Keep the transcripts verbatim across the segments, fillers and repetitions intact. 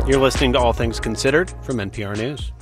You're listening to All Things Considered from N P R News.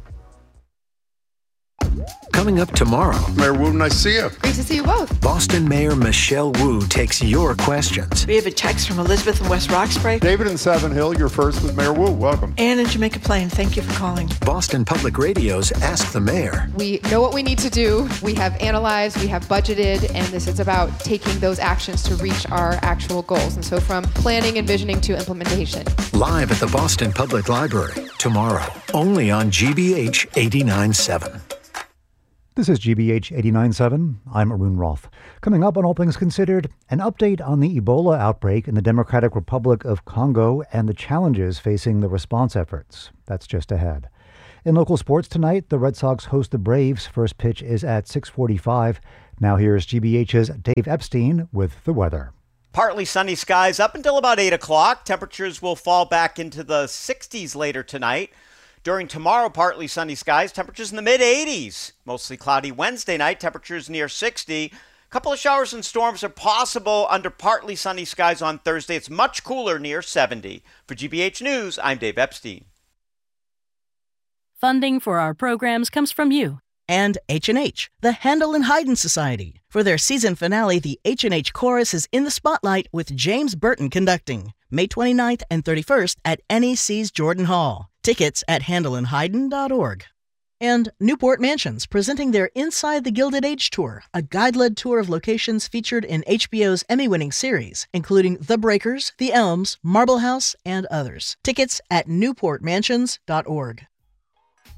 Coming up tomorrow. Mayor Wu, nice to see you. Great to see you both. Boston Mayor Michelle Wu takes your questions. We have a text from Elizabeth in West Roxbury. David in Savin Hill, you're first with Mayor Wu. Welcome. Ann in Jamaica Plain, thank you for calling. Boston Public Radio's Ask the Mayor. We know what we need to do. We have analyzed, we have budgeted, and this is about taking those actions to reach our actual goals. And so from planning and visioning to implementation. Live at the Boston Public Library tomorrow, only on G B H eighty-nine point seven. This is G B H eighty-nine point seven. I'm Arun Roth. Coming up on All Things Considered, an update on the Ebola outbreak in the Democratic Republic of Congo and the challenges facing the response efforts. That's just ahead. In local sports tonight, the Red Sox host the Braves. First pitch is at six forty-five. Now here's G B H's Dave Epstein with the weather. Partly sunny skies up until about eight o'clock. Temperatures will fall back into the sixties later tonight. During tomorrow, partly sunny skies, temperatures in the mid-eighties. Mostly cloudy Wednesday night, temperatures near sixty. A couple of showers and storms are possible under partly sunny skies on Thursday. It's much cooler near seventy. For G B H News, I'm Dave Epstein. Funding for our programs comes from you. And H and H, the Handel and Haydn Society. For their season finale, the H and H Chorus is in the spotlight with James Burton conducting. May twenty-ninth and thirty-first at N E C's Jordan Hall. Tickets at handel and haydn dot org. And Newport Mansions, presenting their Inside the Gilded Age Tour, a guide-led tour of locations featured in H B O's Emmy-winning series, including The Breakers, The Elms, Marble House, and others. Tickets at newport mansions dot org.